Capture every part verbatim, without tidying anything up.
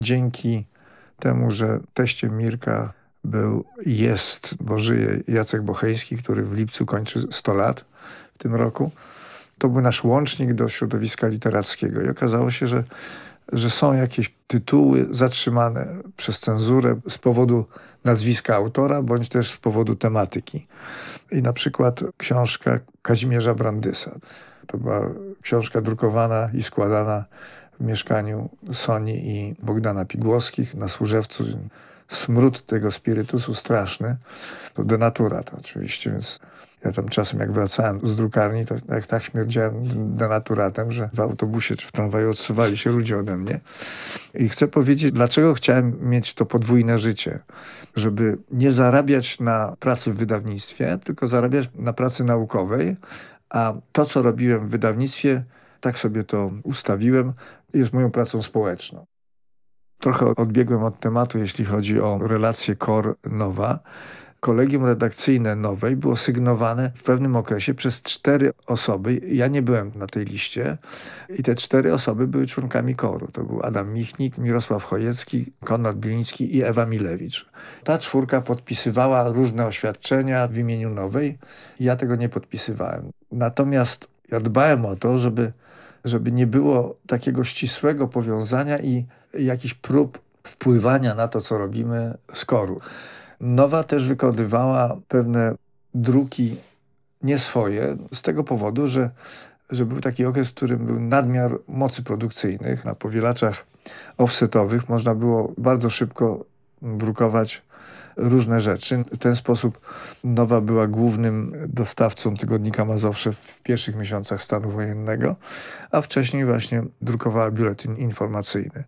Dzięki temu, że teściem Mirka był, jest, bo żyje Jacek Bocheński, który w lipcu kończy sto lat w tym roku, to był nasz łącznik do środowiska literackiego i okazało się, że, że są jakieś tytuły zatrzymane przez cenzurę z powodu nazwiska autora, bądź też z powodu tematyki. I na przykład książka Kazimierza Brandysa. To była książka drukowana i składana w mieszkaniu Soni i Bogdana Pigłowskich na Służewcu. Smród tego spirytusu straszny. To denaturat oczywiście, więc ja tam czasem jak wracałem z drukarni, to jak tak śmierdziałem denaturatem, że w autobusie czy w tramwaju odsuwali się ludzie ode mnie. I chcę powiedzieć, dlaczego chciałem mieć to podwójne życie. Żeby nie zarabiać na pracy w wydawnictwie, tylko zarabiać na pracy naukowej, a to, co robiłem w wydawnictwie, tak sobie to ustawiłem, jest moją pracą społeczną. Trochę odbiegłem od tematu, jeśli chodzi o relację K O R Nowa. Kolegium redakcyjne Nowej było sygnowane w pewnym okresie przez cztery osoby. Ja nie byłem na tej liście i te cztery osoby były członkami K O R-u. To był Adam Michnik, Mirosław Chojecki, Konrad Biliński i Ewa Milewicz. Ta czwórka podpisywała różne oświadczenia w imieniu Nowej. Ja tego nie podpisywałem. Natomiast ja dbałem o to, żeby, żeby nie było takiego ścisłego powiązania i jakichś prób wpływania na to, co robimy z K O R-u. Nowa też wykonywała pewne druki nie swoje z tego powodu, że, że był taki okres, w którym był nadmiar mocy produkcyjnych. Na powielaczach offsetowych można było bardzo szybko drukować różne rzeczy. W ten sposób Nowa była głównym dostawcą tygodnika Mazowsze w pierwszych miesiącach stanu wojennego, a wcześniej właśnie drukowała biuletyn informacyjny.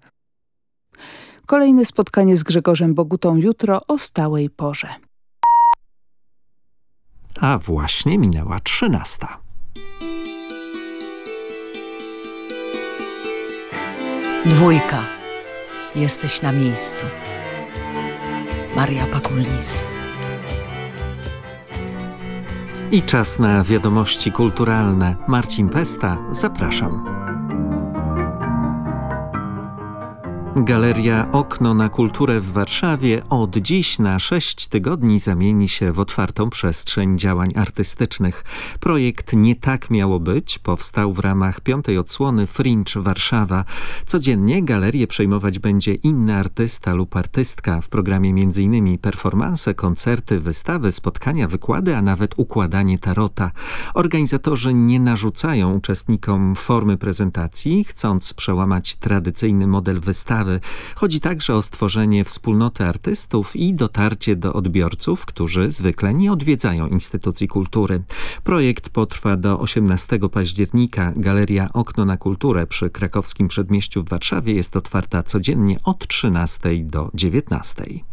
Kolejne spotkanie z Grzegorzem Bogutą jutro o stałej porze. A właśnie minęła trzynasta. Dwójka. Jesteś na miejscu. Maria Pakulnis. I czas na wiadomości kulturalne. Marcin Pesta, zapraszam. Galeria Okno na kulturę w Warszawie od dziś na sześć tygodni zamieni się w otwartą przestrzeń działań artystycznych. Projekt Nie tak miało być powstał w ramach piątej odsłony Fringe Warszawa. Codziennie galerię przejmować będzie inny artysta lub artystka. W programie m.in. performanse, koncerty, wystawy, spotkania, wykłady, a nawet układanie tarota. Organizatorzy nie narzucają uczestnikom formy prezentacji, chcąc przełamać tradycyjny model wystawy. Chodzi także o stworzenie wspólnoty artystów i dotarcie do odbiorców, którzy zwykle nie odwiedzają instytucji kultury. Projekt potrwa do osiemnastego października. Galeria Okno na kulturę przy Krakowskim Przedmieściu w Warszawie jest otwarta codziennie od trzynastej do dziewiętnastej.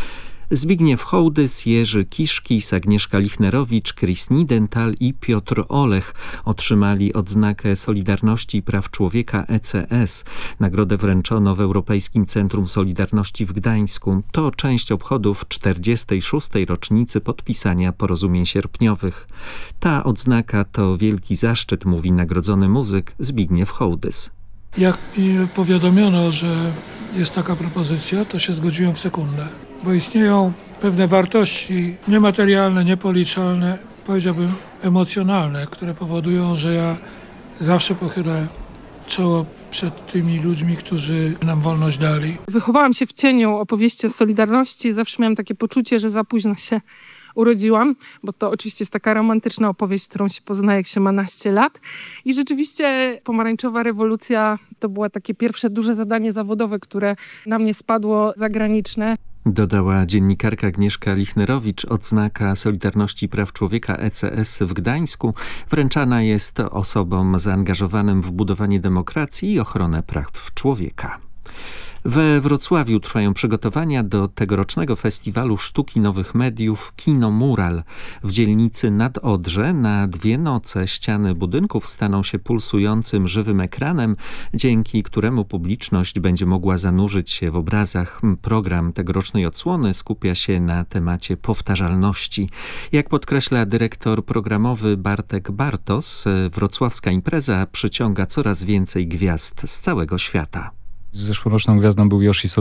Zbigniew Hołdys, Jerzy Kiszkis, Agnieszka Lichnerowicz, Chris Nidenthal i Piotr Olech otrzymali odznakę Solidarności i Praw Człowieka E C S. Nagrodę wręczono w Europejskim Centrum Solidarności w Gdańsku. To część obchodów czterdziestej szóstej rocznicy podpisania porozumień sierpniowych. Ta odznaka to wielki zaszczyt, mówi nagrodzony muzyk Zbigniew Hołdys. Jak mi powiadomiono, że jest taka propozycja, to się zgodziłem w sekundę. Bo istnieją pewne wartości niematerialne, niepoliczalne, powiedziałbym emocjonalne, które powodują, że ja zawsze pochylę czoło przed tymi ludźmi, którzy nam wolność dali. Wychowałam się w cieniu opowieści o Solidarności. Zawsze miałam takie poczucie, że za późno się urodziłam, bo to oczywiście jest taka romantyczna opowieść, którą się poznaje, jak się ma naście lat. I rzeczywiście pomarańczowa rewolucja to było takie pierwsze duże zadanie zawodowe, które na mnie spadło, zagraniczne. Dodała dziennikarka Agnieszka Lichnerowicz. Odznaka Solidarności i Praw Człowieka E C S w Gdańsku wręczana jest osobom zaangażowanym w budowanie demokracji i ochronę praw człowieka. We Wrocławiu trwają przygotowania do tegorocznego festiwalu sztuki nowych mediów Kino Mural. W dzielnicy Nadodrze na dwie noce ściany budynków staną się pulsującym żywym ekranem, dzięki któremu publiczność będzie mogła zanurzyć się w obrazach. Program tegorocznej odsłony skupia się na temacie powtarzalności. Jak podkreśla dyrektor programowy Bartek Bartos, wrocławska impreza przyciąga coraz więcej gwiazd z całego świata. Zeszłoroczną gwiazdą był Yoshi